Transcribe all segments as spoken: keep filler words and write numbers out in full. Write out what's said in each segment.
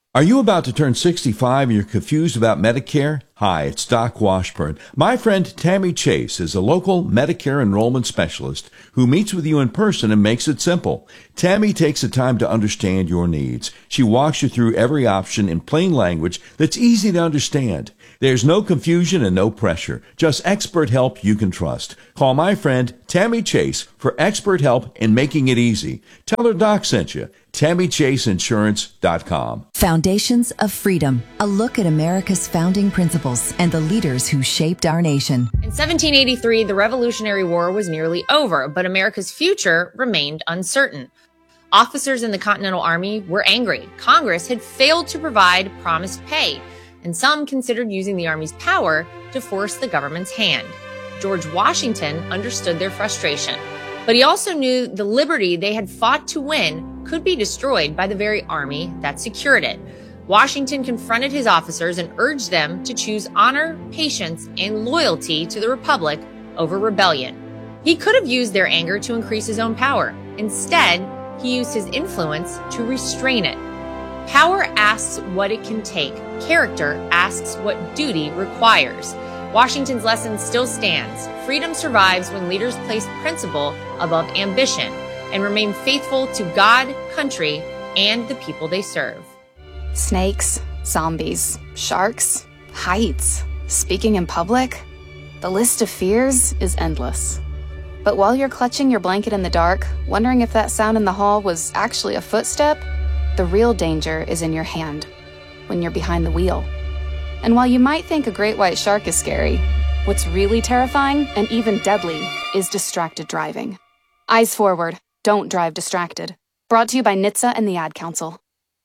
Are you about to turn sixty-five and you're confused about Medicare? Hi, it's Doc Washburn. My friend Tammy Chase is a local Medicare enrollment specialist who meets with you in person and makes it simple. Tammy takes the time to understand your needs. She walks you through every option in plain language that's easy to understand. There's no confusion and no pressure, just expert help you can trust. Call my friend Tammy Chase for expert help in making it easy. Tell her Doc sent you. Tammy Chase Insurance dot com. Foundations of Freedom, a look at America's founding principles and the leaders who shaped our nation. In seventeen eighty-three, the Revolutionary War was nearly over, but America's future remained uncertain. Officers in the Continental Army were angry. Congress had failed to provide promised pay, and some considered using the Army's power to force the government's hand. George Washington understood their frustration, but he also knew the liberty they had fought to win could be destroyed by the very army that secured it. Washington confronted his officers and urged them to choose honor, patience, and loyalty to the Republic over rebellion. He could have used their anger to increase his own power. Instead, he used his influence to restrain it. Power asks what it can take. Character asks what duty requires. Washington's lesson still stands. Freedom survives when leaders place principle above ambition and remain faithful to God, country, and the people they serve. Snakes, zombies, sharks, heights, speaking in public. The list of fears is endless. But while you're clutching your blanket in the dark, wondering if that sound in the hall was actually a footstep, the real danger is in your hand, when you're behind the wheel. And while you might think a great white shark is scary, what's really terrifying and even deadly is distracted driving. Eyes forward, don't drive distracted. Brought to you by N H T S A and the Ad Council.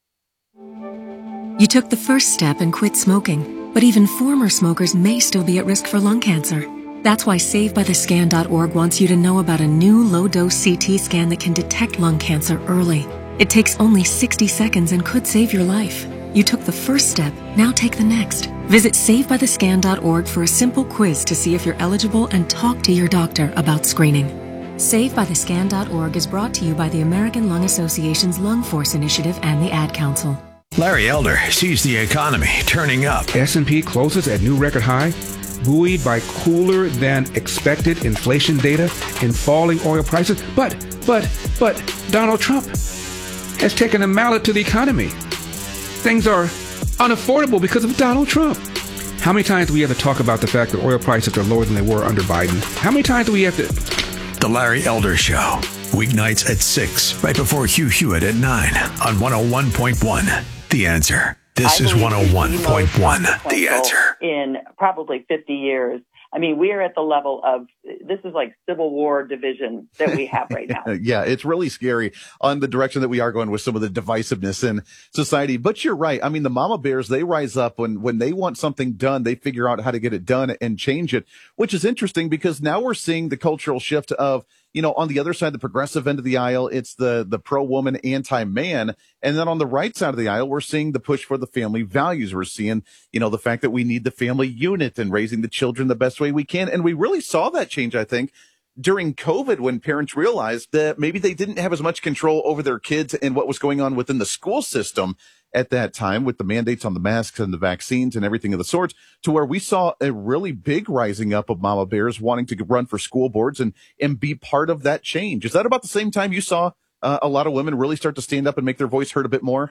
You took the first step and quit smoking, but even former smokers may still be at risk for lung cancer. That's why Save By The Scan dot org wants you to know about a new low-dose C T scan that can detect lung cancer early. It takes only sixty seconds and could save your life. You took the first step, now take the next. Visit Save By The Scan dot org for a simple quiz to see if you're eligible and talk to your doctor about screening. Save By The Scan dot org is brought to you by the American Lung Association's Lung Force Initiative and the Ad Council. Larry Elder sees the economy turning up. S and P closes at new record high, buoyed by cooler than expected inflation data and falling oil prices. But, but, but Donald Trump has taken a mallet to the economy. Things are unaffordable because of Donald Trump. How many times do we have to talk about the fact that oil prices are lower than they were under Biden? How many times do we have to... The Larry Elder Show, weeknights at six, right before Hugh Hewitt at nine on one oh one point one. The Answer. This is one oh one point one. The Answer. In probably fifty years. I mean, we are at the level of, this is like Civil War division that we have right now. Yeah, it's really scary on the direction that we are going with some of the divisiveness in society. But you're right. I mean, the mama bears, they rise up when, when they want something done, they figure out how to get it done and change it, which is interesting because now we're seeing the cultural shift of, you know, on the other side, the progressive end of the aisle, it's the, the pro-woman, anti-man. And then on the right side of the aisle, we're seeing the push for the family values. We're seeing, you know, the fact that we need the family unit and raising the children the best way we can. And we really saw that change, I think, during COVID when parents realized that maybe they didn't have as much control over their kids and what was going on within the school system at that time with the mandates on the masks and the vaccines and everything of the sorts, to where we saw a really big rising up of mama bears wanting to run for school boards and, and be part of that change. Is that about the same time you saw uh, a lot of women really start to stand up and make their voice heard a bit more?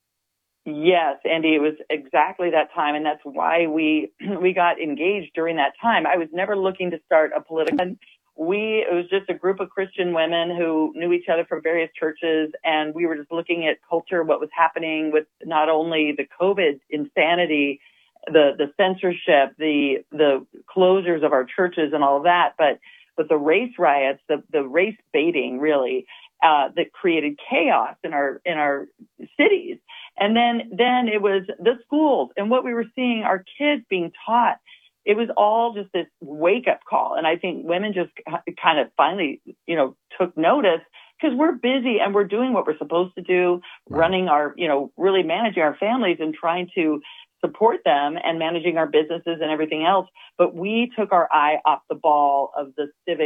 Yes, Andy, it was exactly that time. And that's why we, we got engaged during that time. I was never looking to start a political We, it was just a group of Christian women who knew each other from various churches, and we were just looking at culture, what was happening with not only the COVID insanity, the, the censorship, the, the closures of our churches and all of that, but, but the race riots, the, the race baiting really, uh, that created chaos in our, in our cities. And then, then it was the schools and what we were seeing our kids being taught. It was all just this wake-up call. And I think women just kind of finally, you know, took notice because we're busy and we're doing what we're supposed to do, running our, you know, really managing our families and trying to support them and managing our businesses and everything else. But we took our eye off the ball of the civic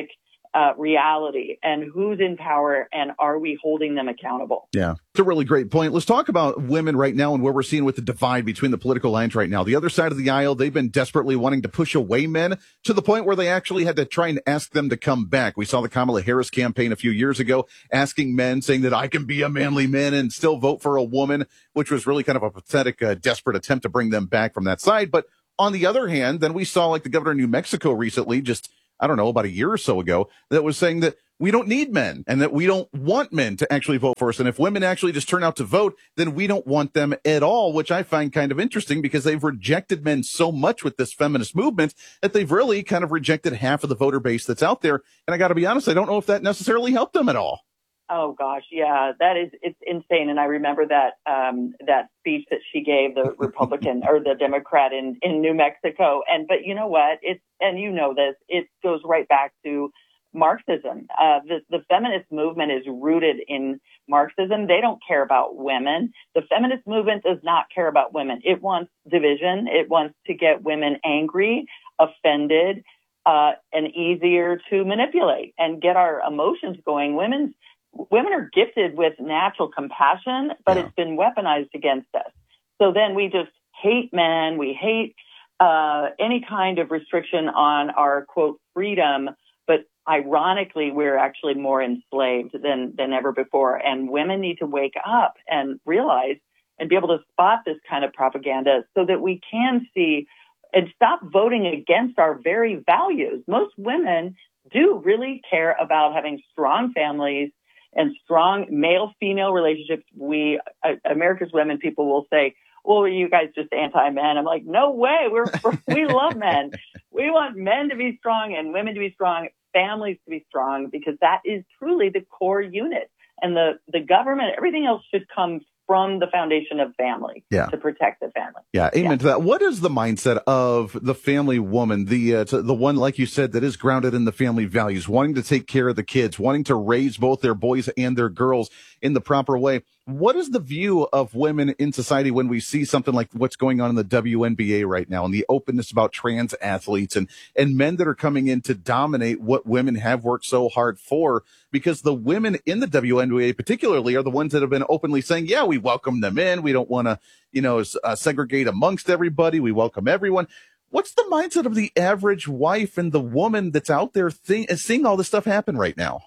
uh, reality and who's in power and are we holding them accountable? Yeah, it's a really great point. Let's talk about women right now and where we're seeing with the divide between the political lines right now. The other side of the aisle, they've been desperately wanting to push away men to the point where they actually had to try and ask them to come back. We saw the Kamala Harris campaign a few years ago asking men, saying that I can be a manly man and still vote for a woman, which was really kind of a pathetic, uh, desperate attempt to bring them back from that side. But on the other hand, then we saw like the governor of New Mexico recently, just I don't know, about a year or so ago, that was saying that we don't need men and that we don't want men to actually vote for us. And if women actually just turn out to vote, then we don't want them at all, which I find kind of interesting because they've rejected men so much with this feminist movement that they've really kind of rejected half of the voter base that's out there. And I got to be honest, I don't know if that necessarily helped them at all. Oh gosh, yeah, that is, it's insane. And I remember that, um, that speech that she gave, the Republican or the Democrat in, in New Mexico. And, but you know what? It's, and you know this, it goes right back to Marxism. Uh, the, the feminist movement is rooted in Marxism. They don't care about women. The feminist movement does not care about women. It wants division. It wants to get women angry, offended, uh, and easier to manipulate and get our emotions going. Women's Women are gifted with natural compassion, but yeah. It's been weaponized against us. So then we just hate men. We hate uh, any kind of restriction on our, quote, freedom. But ironically, we're actually more enslaved than, than ever before. And women need to wake up and realize and be able to spot this kind of propaganda so that we can see and stop voting against our very values. Most women do really care about having strong families and strong male-female relationships. We, uh, America's women, people will say, well, are you guys just anti-men? I'm like, no way. We're, we're we love men. We want men to be strong and women to be strong, families to be strong, because that is truly the core unit. And the, the government, everything else should come from the foundation of family yeah. to protect the family. Yeah, amen yeah. to that. What is the mindset of the family woman, the uh, the one, like you said, that is grounded in the family values, wanting to take care of the kids, wanting to raise both their boys and their girls in the proper way? What is the view of women in society when we see something like what's going on in the W N B A right now and the openness about trans athletes and, and men that are coming in to dominate what women have worked so hard for? Because the women in the W N B A particularly are the ones that have been openly saying, yeah, we welcome them in. We don't want to, you know, uh, segregate amongst everybody. We welcome everyone. What's the mindset of the average wife and the woman that's out there th- seeing all this stuff happen right now?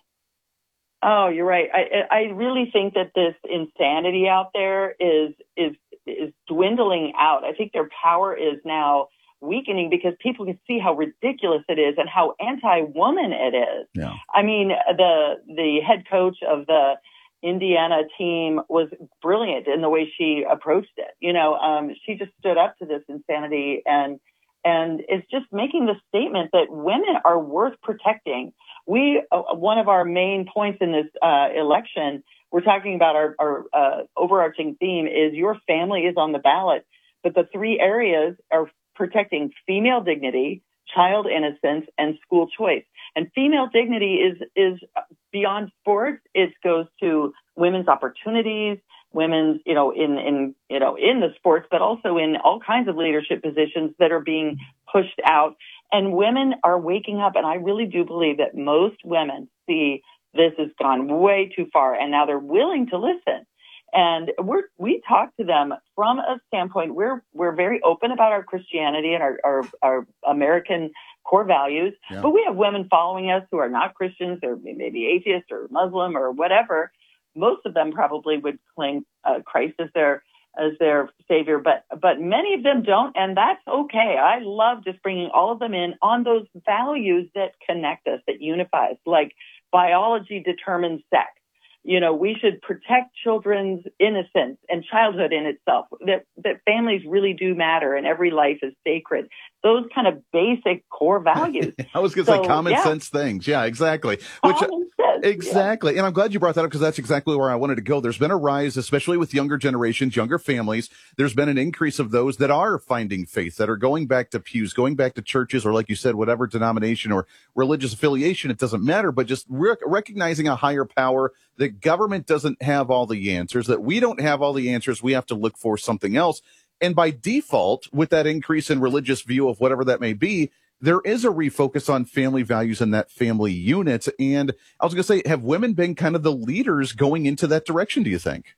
Oh, you're right. I, I really think that this insanity out there is, is, is dwindling out. I think their power is now weakening because people can see how ridiculous it is and how anti-woman it is. Yeah. I mean, the, the head coach of the Indiana team was brilliant in the way she approached it. You know, um, she just stood up to this insanity and, and it's just making the statement that women are worth protecting. We, uh, one of our main points in this uh, election, we're talking about our, our uh, overarching theme is your family is on the ballot, but the three areas are protecting female dignity, child innocence, and school choice. And female dignity is is beyond sports. It goes to women's opportunities, women's, you know, in in you know in the sports, but also in all kinds of leadership positions that are being pushed out. And women are waking up, and I really do believe that most women see this has gone way too far, and now they're willing to listen. And we're, we talk to them from a standpoint, we're, we're very open about our Christianity and our, our, our American core values, yeah. But we have women following us who are not Christians, or maybe atheist or Muslim or whatever. Most of them probably would claim uh, Christ as their, as their savior, but, but many of them don't. And that's okay. I love just bringing all of them in on those values that connect us, that unify us, like biology determines sex. You know, we should protect children's innocence and childhood in itself, that, that families really do matter and every life is sacred. Those kind of basic core values. I was going to so, say common yeah. sense things. Yeah, exactly. Which, common sense, exactly. Yeah. And I'm glad you brought that up because that's exactly where I wanted to go. There's been a rise, especially with younger generations, younger families. There's been an increase of those that are finding faith, that are going back to pews, going back to churches, or like you said, whatever denomination or religious affiliation, it doesn't matter, but just rec- recognizing a higher power, that government doesn't have all the answers, that we don't have all the answers. We have to look for something else. And by default, with that increase in religious view of whatever that may be, there is a refocus on family values and that family unit. And I was going to say, have women been kind of the leaders going into that direction, do you think?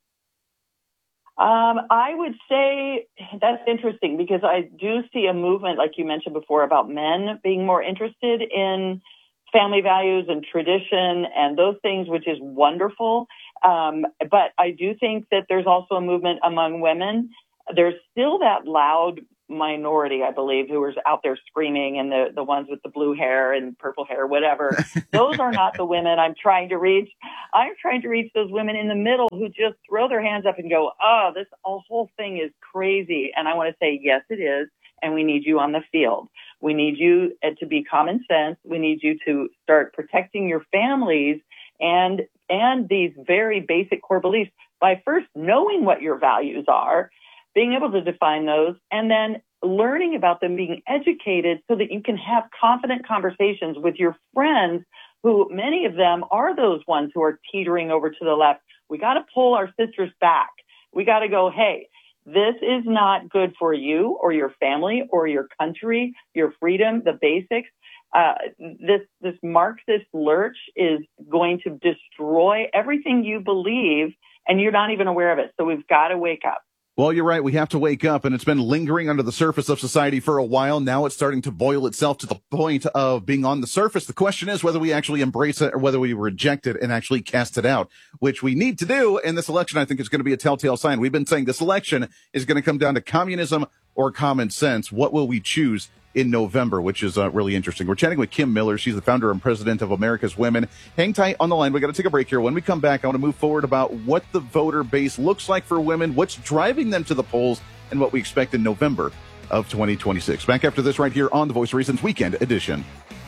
Um, I would say that's interesting because I do see a movement, like you mentioned before, about men being more interested in family values and tradition and those things, which is wonderful. Um, but I do think that there's also a movement among women. There's still that loud minority, I believe, who are out there screaming, and the, the ones with the blue hair and purple hair, whatever. Those are not the women I'm trying to reach. I'm trying to reach those women in the middle who just throw their hands up and go, oh, this whole thing is crazy. And I want to say, yes, it is. And we need you on the field. We need you to be common sense. We need you to start protecting your families and, and these very basic core beliefs by first knowing what your values are, being able to define those, and then learning about them, being educated so that you can have confident conversations with your friends who many of them are those ones who are teetering over to the left. We got to pull our sisters back. We got to go, hey, this is not good for you or your family or your country, your freedom, the basics. Uh, this, this Marxist lurch is going to destroy everything you believe, and you're not even aware of it. So we've got to wake up. Well, you're right. We have to wake up, and it's been lingering under the surface of society for a while. Now it's starting to boil itself to the point of being on the surface. The question is whether we actually embrace it or whether we reject it and actually cast it out, which we need to do. And this election, I think, is going to be a telltale sign. We've been saying this election is going to come down to communism or common sense. What will we choose in November, which is uh, really interesting. We're chatting with Kim Miller. She's the founder and president of America's Women. Hang tight on the line. We got to take a break here. When we come back, I want to move forward about what the voter base looks like for women, what's driving them to the polls, and what we expect in November of twenty twenty-six. Back after this right here on the Voice of Reason's Weekend Edition.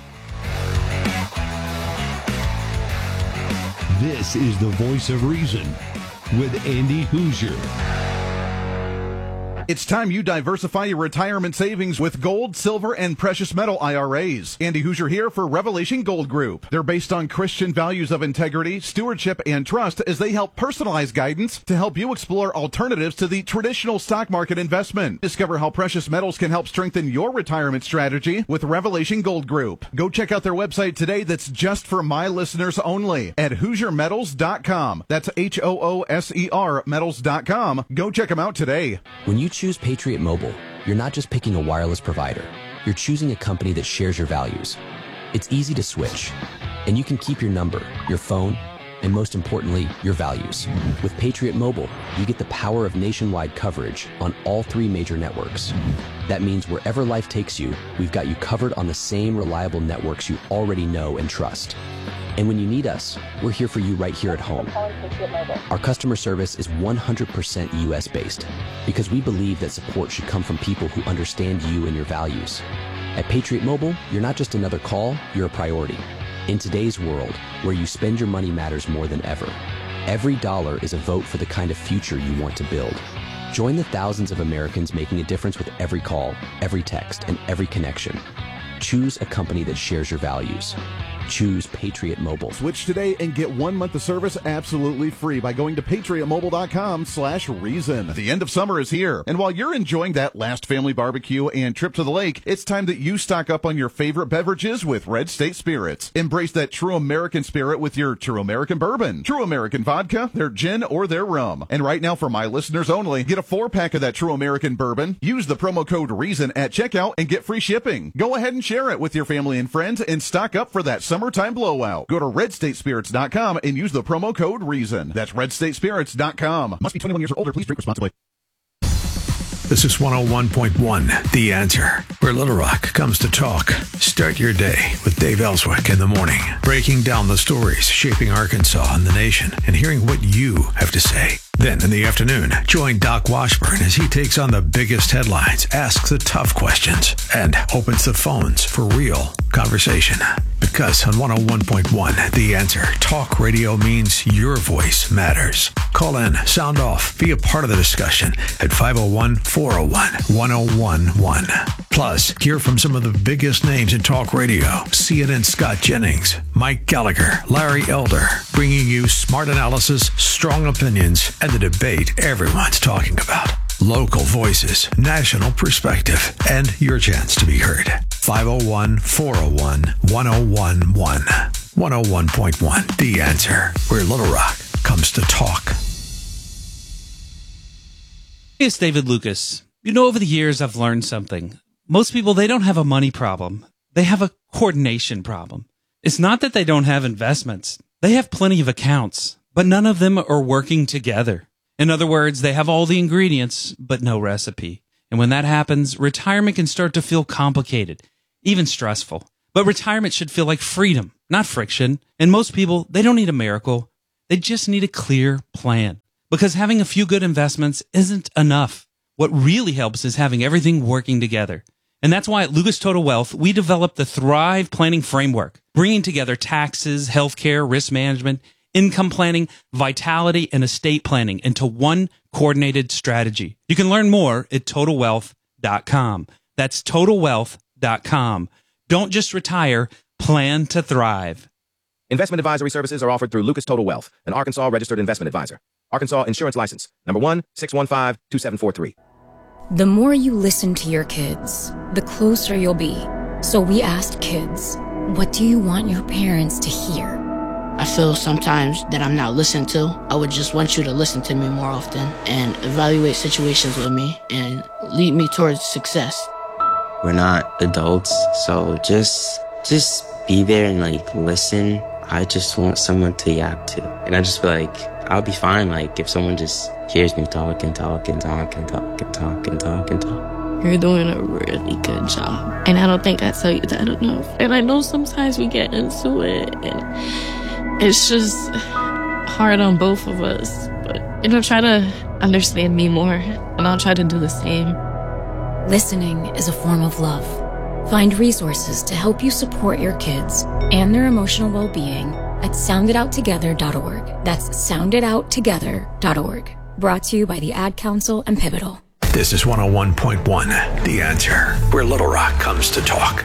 This is the Voice of Reason with Andy Hoosier. It's time you diversify your retirement savings with gold, silver, and precious metal I R As. Andy Hoosier here for Revelation Gold Group. They're based on Christian values of integrity, stewardship, and trust as they help personalize guidance to help you explore alternatives to the traditional stock market investment. Discover how precious metals can help strengthen your retirement strategy with Revelation Gold Group. Go check out their website today that's just for my listeners only at hoosier metals dot com. That's H O O S E R metals dot com. Go check them out today. When you choose Patriot Mobile, you're not just picking a wireless provider. You're choosing a company that shares your values. It's easy to switch, and you can keep your number, your phone, and most importantly, your values. With Patriot Mobile, you get the power of nationwide coverage on all three major networks. That means wherever life takes you, we've got you covered on the same reliable networks you already know and trust. And when you need us, we're here for you right here at home. Our customer service is one hundred percent U S based because we believe that support should come from people who understand you and your values. At Patriot Mobile, you're not just another call, you're a priority. In today's world, where you spend your money matters more than ever, every dollar is a vote for the kind of future you want to build. Join the thousands of Americans making a difference with every call, every text, and every connection. Choose a company that shares your values. Choose Patriot Mobile. Switch today and get one month of service absolutely free by going to patriot mobile dot com slash reason. The end of summer is here, and while you're enjoying that last family barbecue and trip to the lake, it's time that you stock up on your favorite beverages with Red State Spirits. Embrace that true American spirit with your True American Bourbon, True American Vodka, their gin, or their rum. And right now, for my listeners only, get a four-pack of that True American Bourbon, use the promo code REASON at checkout, and get free shipping. Go ahead and share it with your family and friends and stock up for that summertime blowout. Go to red state spirits dot com and use the promo code REASON. That's red state spirits dot com. Must be twenty-one years or older. Please drink responsibly. This is one oh one point one, The Answer, where Little Rock comes to talk. Start your day with Dave Ellswick in the morning, breaking down the stories shaping Arkansas and the nation and hearing what you have to say. Then in the afternoon, join Doc Washburn as he takes on the biggest headlines, asks the tough questions, and opens the phones for real conversation. Because on one oh one point one, The Answer, talk radio means your voice matters. Call in, sound off, be a part of the discussion at five oh one, four oh one, one oh one one. Plus, hear from some of the biggest names in talk radio. C N N's Scott Jennings, Mike Gallagher, Larry Elder, bringing you smart analysis, strong opinions, and the debate everyone's talking about. Local voices, national perspective, and your chance to be heard. five oh one, four oh one, one oh one one. one oh one point one, The Answer, where Little Rock comes to talk. Hey, it's David Lucas. You know, over the years, I've learned something. Most people, they don't have a money problem. They have a coordination problem. It's not that they don't have investments. They have plenty of accounts, but none of them are working together. In other words, they have all the ingredients, but no recipe. And when that happens, retirement can start to feel complicated, even stressful. But retirement should feel like freedom, not friction. And most people, they don't need a miracle. They just need a clear plan. Because having a few good investments isn't enough. What really helps is having everything working together. And that's why at Lucas Total Wealth, we developed the Thrive Planning Framework, bringing together taxes, healthcare, risk management, income planning, vitality, and estate planning into one coordinated strategy. You can learn more at total wealth dot com. That's total wealth dot com. Don't just retire, plan to thrive. Investment advisory services are offered through Lucas Total Wealth, an Arkansas registered investment advisor. Arkansas Insurance License, number one six one five two seven four three. The more you listen to your kids, the closer you'll be. So we asked kids, what do you want your parents to hear? I feel sometimes that I'm not listened to. I would just want you to listen to me more often and evaluate situations with me and lead me towards success. We're not adults, so just just be there and like listen. I just want someone to yap to. And I just feel like I'll be fine like if someone just hears me talk and talk and talk and talk and talk and talk and talk. You're doing a really good job. And I don't think I tell you that enough. And I know sometimes we get into it and it's just hard on both of us. But, you know, try to understand me more and I'll try to do the same. Listening is a form of love. Find resources to help you support your kids and their emotional well-being at sound it out together dot org. That's sound it out together dot org. Brought to you by the Ad Council and Pivotal. This is one oh one point one, The Answer, where Little Rock comes to talk.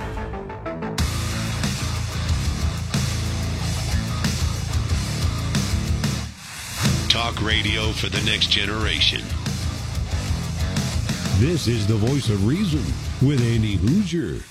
Talk radio for the next generation. This is the voice of reason with Andy Hoosier.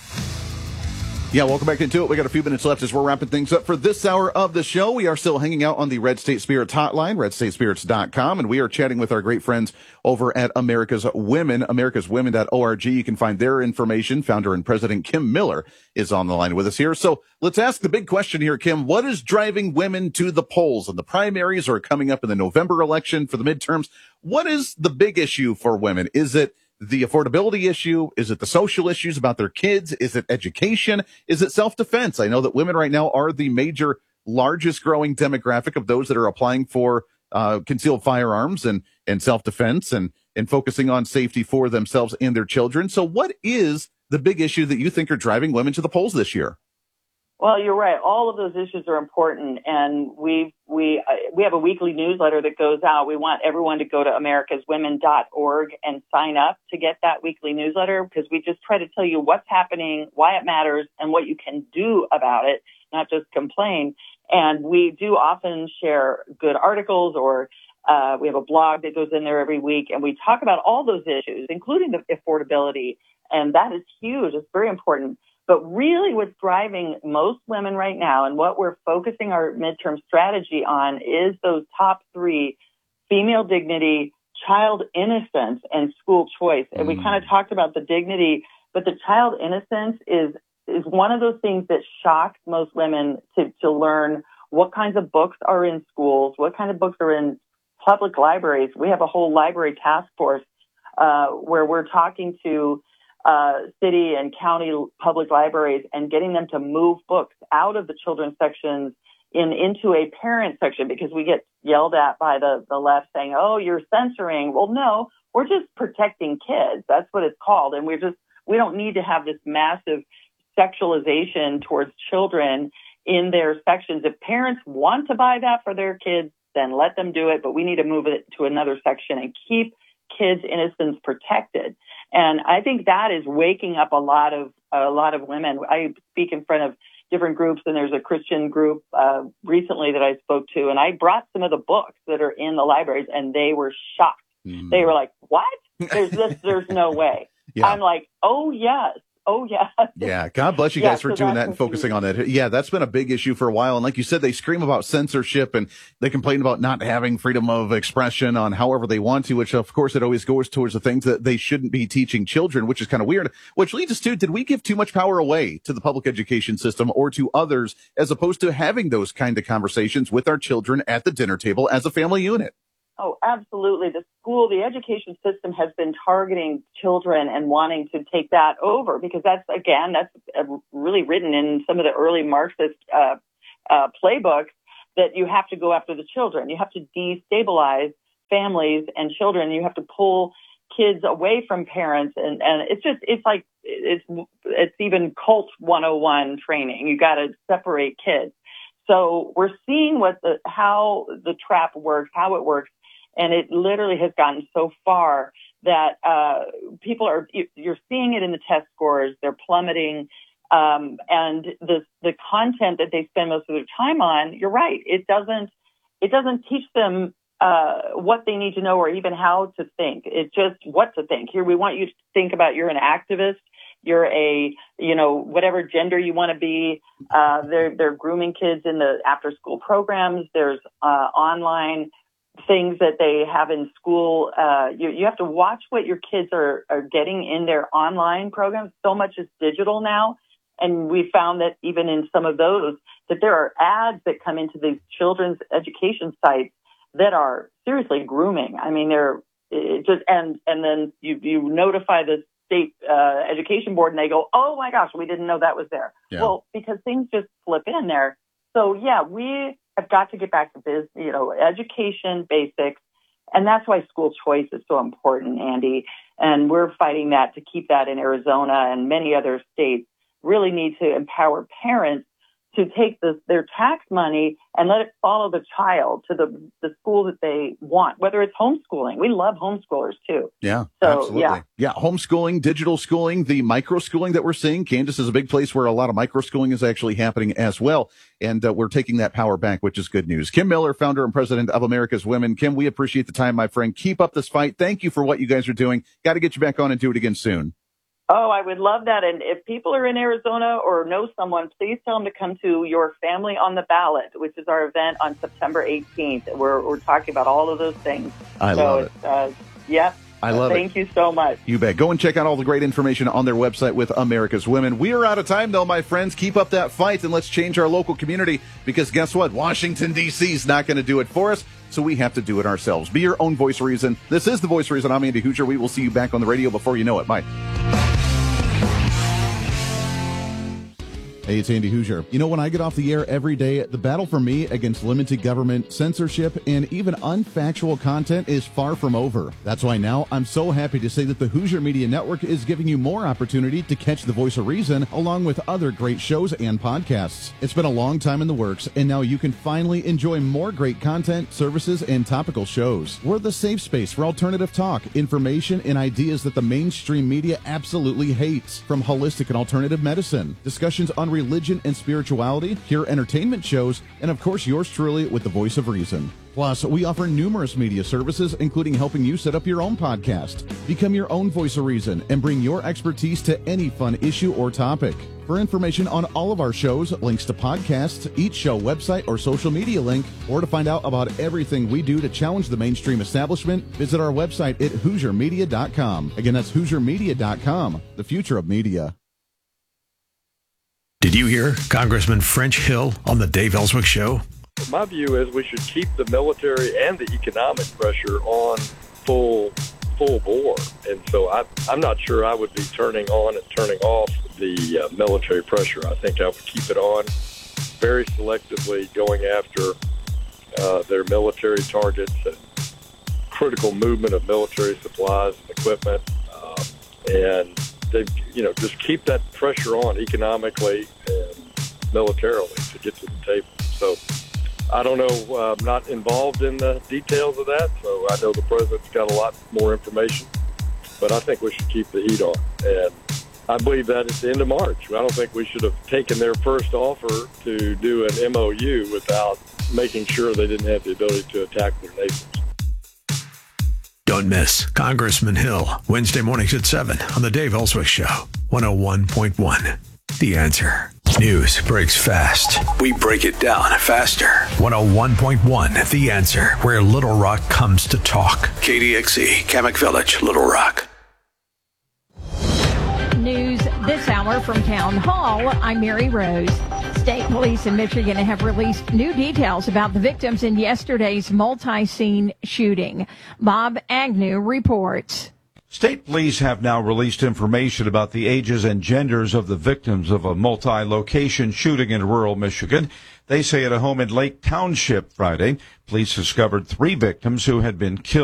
Yeah, welcome back into it. We got a few minutes left as we're wrapping things up for this hour of the show. We are still hanging out on the Red State Spirits hotline, red state spirits dot com, and we are chatting with our great friends over at America's Women, americas women dot org. You can find their information. Founder and President Kim Miller is on the line with us here. So let's ask the big question here, Kim. What is driving women to the polls? And the primaries are coming up in the November election for the midterms. What is the big issue for women? Is it the affordability issue? Is it the social issues about their kids? Is it education? Is it self-defense? I know that women right now are the major, largest growing demographic of those that are applying for uh, concealed firearms and, and self-defense and, and focusing on safety for themselves and their children. So what is the big issue that you think are driving women to the polls this year? Well, you're right. All of those issues are important, and we we uh, we have a weekly newsletter that goes out. We want everyone to go to americas women dot org and sign up to get that weekly newsletter because we just try to tell you what's happening, why it matters, and what you can do about it, not just complain. And we do often share good articles or uh, we have a blog that goes in there every week, and we talk about all those issues, including the affordability, and that is huge. It's very important. But really what's driving most women right now and what we're focusing our midterm strategy on is those top three: female dignity, child innocence, and school choice. And we kind of talked about the dignity, but the child innocence is is one of those things that shocks most women to, to learn what kinds of books are in schools, what kind of books are in public libraries. We have a whole library task force uh, where we're talking to uh, city and county public libraries and getting them to move books out of the children's sections in into a parent section, because we get yelled at by the, the left saying, oh, you're censoring. Well, no, we're just protecting kids. That's what it's called. And we're just, we don't need to have this massive sexualization towards children in their sections. If parents want to buy that for their kids, then let them do it. But we need to move it to another section and keep kids' innocence protected. And I think that is waking up a lot of a lot of women. I speak in front of different groups, and there's a Christian group uh, recently that I spoke to, and I brought some of the books that are in the libraries, and they were shocked. Mm. They were like, "What? There's this? There's no way." Yeah. I'm like, "Oh yes, Oh, yeah. Yeah. God bless you Yeah, guys for so doing that's that and what focusing we- on that. Yeah, that's been a big issue for a while. And like you said, they scream about censorship and they complain about not having freedom of expression on however they want to, which of course it always goes towards the things that they shouldn't be teaching children, which is kind of weird, which leads us to, did we give too much power away to the public education system or to others as opposed to having those kind of conversations with our children at the dinner table as a family unit? Oh, absolutely. The school, the education system has been targeting children and wanting to take that over because that's, again, that's really written in some of the early Marxist uh, uh, playbooks that you have to go after the children. You have to destabilize families and children. You have to pull kids away from parents. And, and it's just, it's like, it's, it's even cult one oh one training. You got to separate kids. So we're seeing what the, how the trap works, how it works. And it literally has gotten so far that uh, people are, you're seeing it in the test scores. They're plummeting. Um, and the the content that they spend most of their time on, you're right. It doesn't, it doesn't teach them uh, what they need to know or even how to think. It's just what to think. Here, we want you to think about you're an activist. You're a, you know, whatever gender you want to be. Uh, they're, they're grooming kids in the after school programs. There's uh, online things that they have in school. Uh, you, you have to watch what your kids are, are getting in their online programs. So much is digital now. And we found that even in some of those, that there are ads that come into these children's education sites that are seriously grooming. I mean, they're it just, and, and then you, you notify the state uh, education board and they go, oh my gosh, we didn't know that was there. Yeah. Well, because things just slip in there. So yeah, we have got to get back to biz, you know, education basics. And that's why school choice is so important, Andy. And we're fighting that to keep that in Arizona and many other states. Really need to empower parents to take this, their tax money and let it follow the child to the, the school that they want, whether it's homeschooling. We love homeschoolers too. Yeah, so, absolutely. Yeah. yeah, homeschooling, digital schooling, the micro-schooling that we're seeing. Kansas is a big place where a lot of micro-schooling is actually happening as well. And uh, we're taking that power back, which is good news. Kim Miller, founder and president of America's Women. Kim, we appreciate the time, my friend. Keep up this fight. Thank you for what you guys are doing. Got to get you back on and do it again soon. Oh, I would love that. And if people are in Arizona or know someone, please tell them to come to Your Family on the Ballot, which is our event on September eighteenth. We're, we're talking about all of those things. I so love it. Uh, yeah. I love Thank it. Thank you so much. You bet. Go and check out all the great information on their website with America's Women. We are out of time, though, my friends. Keep up that fight, and let's change our local community, because guess what? Washington, D C is not going to do it for us, so we have to do it ourselves. Be your own voice of reason. This is The Voice of Reason. I'm Andy Hoosier. We will see you back on the radio before you know it. Bye. Hey, it's Andy Hoosier. You know, when I get off the air every day, the battle for me against limited government, censorship, and even unfactual content is far from over. That's why now I'm so happy to say that the Hoosier Media Network is giving you more opportunity to catch the voice of reason along with other great shows and podcasts. It's been a long time in the works, and now you can finally enjoy more great content, services, and topical shows. We're the safe space for alternative talk, information, and ideas that the mainstream media absolutely hates. From holistic and alternative medicine, discussions on religion and spirituality, pure entertainment shows, and of course yours truly with the voice of reason. Plus, we offer numerous media services, including helping you set up your own podcast. Become your own voice of reason and bring your expertise to any fun issue or topic. For information on all of our shows, links to podcasts, each show website or social media link, or to find out about everything we do to challenge the mainstream establishment, visit our website at hoosier media dot com. Again, that's hoosier media dot com, the future of media. Did you hear Congressman French Hill on the Dave Ellswick Show? My view is we should keep the military and the economic pressure on full full bore. And so I, I'm not sure I would be turning on and turning off the uh, military pressure. I think I would keep it on very selectively, going after uh, their military targets and critical movement of military supplies and equipment. Uh, and they, you know, just keep that pressure on economically and militarily to get to the table. So I don't know. Uh, I'm not involved in the details of that, so I know the president's got a lot more information. But I think we should keep the heat on. And I believe that at the end of March. I don't think we should have taken their first offer to do an M O U without making sure they didn't have the ability to attack their neighbors. Don't miss Congressman Hill, Wednesday mornings at seven on the Dave Ellswick Show. one oh one point one. The Answer. News breaks fast. We break it down faster. one oh one point one, The Answer, where Little Rock comes to talk. K D X E, Kamak Village, Little Rock. News this hour from Town Hall. I'm Mary Rose. State police in Michigan have released new details about the victims in yesterday's multi-scene shooting. Bob Agnew reports. State police have now released information about the ages and genders of the victims of a multi-location shooting in rural Michigan. They say at a home in Lake Township Friday, police discovered three victims who had been killed.